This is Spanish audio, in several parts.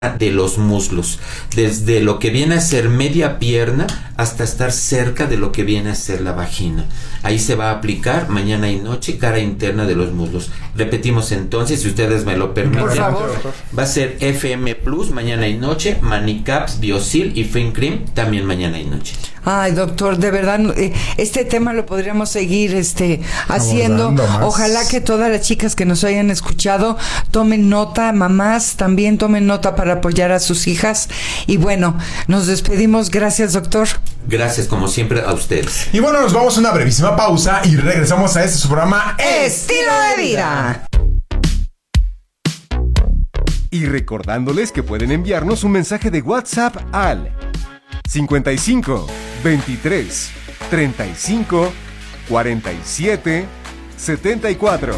de los muslos, desde lo que viene a ser media pierna hasta estar cerca de lo que viene a ser la vagina. Ahí se va a aplicar mañana y noche, cara interna de los muslos. Repetimos entonces, si ustedes me lo permiten. Por favor. Va a ser FM Plus mañana y noche, Manicaps, Biosil y Fin Cream también mañana y noche. Ay, doctor, de verdad, este tema lo podríamos seguir haciendo. Ojalá que todas las chicas que nos hayan escuchado tomen nota, mamás también tomen nota para apoyar a sus hijas. Y bueno, nos despedimos. Gracias, doctor. Gracias, como siempre, a ustedes. Y bueno, nos vamos a una brevísima pausa y regresamos a su programa Estilo de Vida. Y recordándoles que pueden enviarnos un mensaje de WhatsApp al 55 23 35 47 74.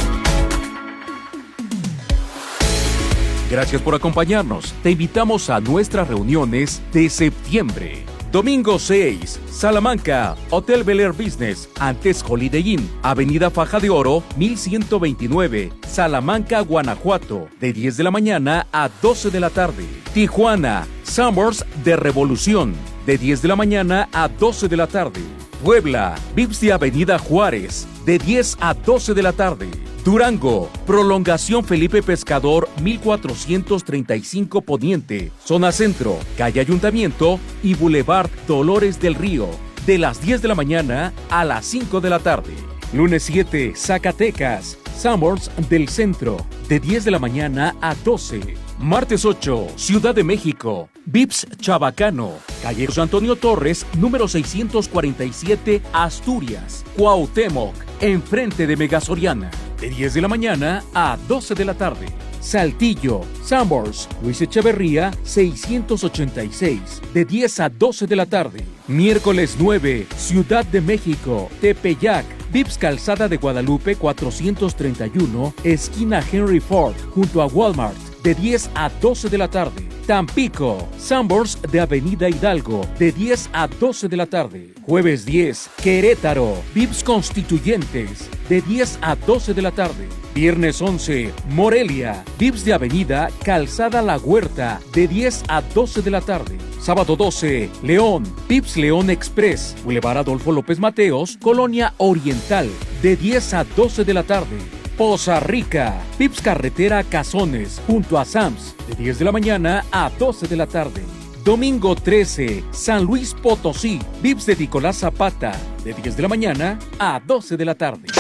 Gracias por acompañarnos. Te invitamos a nuestras reuniones de septiembre. Domingo 6, Salamanca, Hotel Bel Air Business, antes Holiday Inn, Avenida Faja de Oro, 1129, Salamanca, Guanajuato, de 10 de la mañana a 12 de la tarde. Tijuana, Summers de Revolución, de 10 de la mañana a 12 de la tarde. Puebla, Vips de Avenida Juárez, de 10 a 12 de la tarde. Durango, Prolongación Felipe Pescador, 1435 Poniente, Zona Centro, Calle Ayuntamiento y Boulevard Dolores del Río, de las 10 de la mañana a las 5 de la tarde. Lunes 7, Zacatecas, Summers del Centro, de 10 de la mañana a 12. Martes 8, Ciudad de México, Vips Chabacano, Calle José Antonio Torres, número 647, Asturias, Cuauhtémoc, enfrente de Mega Soriana, de 10 de la mañana a 12 de la tarde. Saltillo, Summers, Luis Echeverría, 686, de 10 a 12 de la tarde. Miércoles 9, Ciudad de México, Tepeyac, Vips Calzada de Guadalupe 431, esquina Henry Ford, junto a Walmart, de 10 a 12 de la tarde. Tampico, Summers de Avenida Hidalgo, de 10 a 12 de la tarde. Jueves 10, Querétaro, Vips Constituyentes, de 10 a 12 de la tarde. Viernes 11, Morelia, Vips de Avenida Calzada La Huerta, de 10 a 12 de la tarde. Sábado 12, León, Vips León Express, Boulevard Adolfo López Mateos, Colonia Oriental, de 10 a 12 de la tarde. Poza Rica, Vips Carretera Cazones, junto a Sams, de 10 de la mañana a 12 de la tarde. Domingo 13, San Luis Potosí, Vips de Nicolás Zapata, de 10 de la mañana a 12 de la tarde.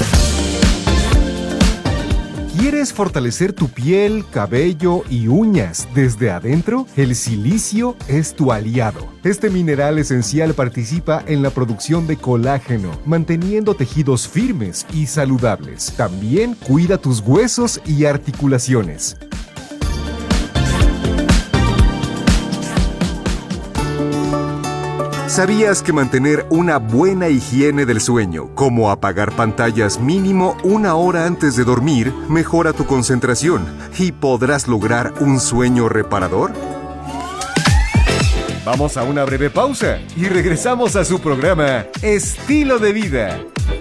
¿Quieres fortalecer tu piel, cabello y uñas desde adentro? El silicio es tu aliado. Este mineral esencial participa en la producción de colágeno, manteniendo tejidos firmes y saludables. También cuida tus huesos y articulaciones. ¿Sabías que mantener una buena higiene del sueño, como apagar pantallas mínimo 1 hora antes de dormir, mejora tu concentración y podrás lograr un sueño reparador? Vamos a una breve pausa y regresamos a su programa Estilo de Vida.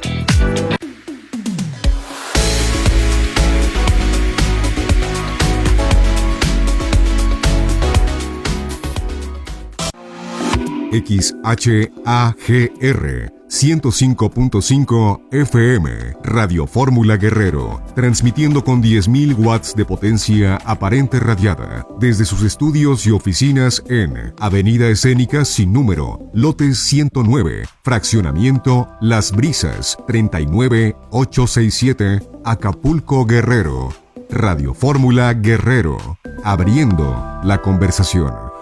XHAGR 105.5 FM, Radio Fórmula Guerrero, transmitiendo con 10.000 watts de potencia aparente radiada, desde sus estudios y oficinas en Avenida Escénica sin número, lote 109, fraccionamiento Las Brisas, 39867, Acapulco, Guerrero. Radio Fórmula Guerrero, abriendo la conversación.